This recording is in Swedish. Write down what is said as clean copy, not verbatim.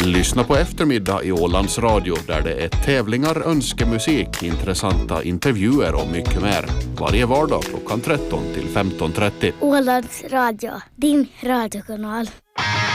Lyssna på eftermiddag i Ålands Radio där det är tävlingar, önskemusik, intressanta intervjuer och mycket mer. Varje vardag klockan 13 till 15:30. Ålands Radio, din radiokanal.